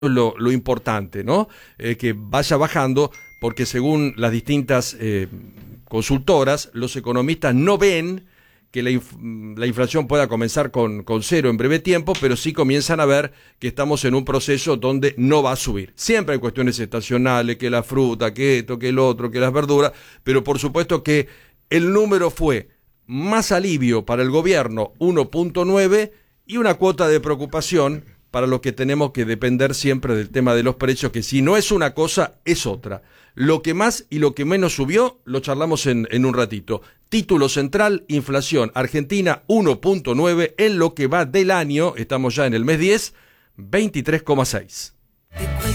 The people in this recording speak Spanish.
lo importante, ¿no? Que vaya bajando, porque según las distintas consultoras, los economistas no ven que la inflación pueda comenzar con cero en breve tiempo, pero sí comienzan a ver que estamos en un proceso donde no va a subir. Siempre hay cuestiones estacionales, que la fruta, que esto, que el otro, que las verduras, pero por supuesto que el número fue más alivio para el gobierno, 1.9, y una cuota de preocupación para los que tenemos que depender siempre del tema de los precios, que si no es una cosa, es otra. Lo que más y lo que menos subió, lo charlamos en un ratito. Título central, inflación Argentina 1.9, en lo que va del año, estamos ya en el mes 10, 23,6.